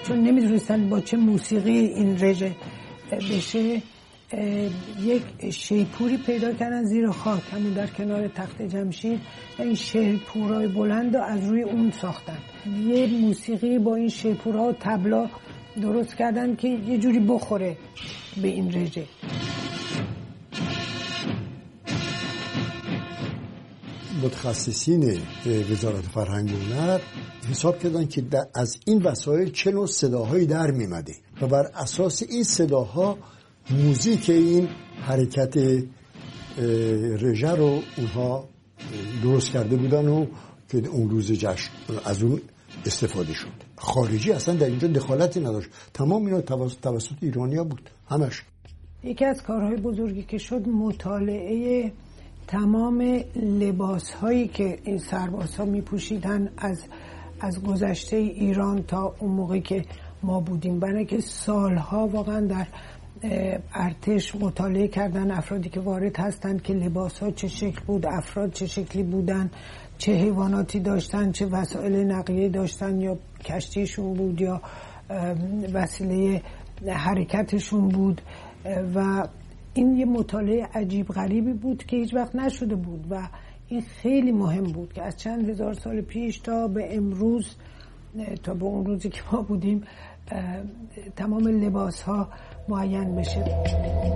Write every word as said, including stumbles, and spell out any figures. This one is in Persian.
چون نمیدونستن با چه موسیقی این رژه بشه، یک شیپوری پیدا کردن زیر خاک همون در کنار تخت جمشید و این شیپورای بلند رو از روی اون ساختن. یه موسیقی با این شیپورها و طبلا درست کردن که یه جوری بخوره به این رژه. متخصصین وزارت فرهنگ و هنر حساب کردن که از این وسایل چه نوع صداهایی در میمده و بر اساس این صداها موزیک این حرکت رژه رو اونها درست کرده بودن و که اون روز جشن از اون استفاده شد. خارجی اصلا در اینجا دخالتی نداشت، تمام اینا توسط ایرانیا بود همش. یکی از کارهای بزرگی که شد مطالعه تمام لباس هایی که این سربازها می پوشیدن از از گذشته ایران تا اون موقعی که ما بودیم، برای که سالها واقعا در ارتش مطالعه کردن افرادی که وارد هستند که لباس ها چه شکل بود، افراد چه شکلی بودن، چه حیواناتی داشتن، چه وسایل نقلیه داشتن، یا کشتیشون بود یا وسیله حرکتشون بود. و این یه مطالعه عجیب غریبی بود که هیچ وقت نشده بود و این خیلی مهم بود که از چند هزار سال پیش تا به امروز، تا به اون روزی که ما بودیم، تمام لباس ها معین بشه.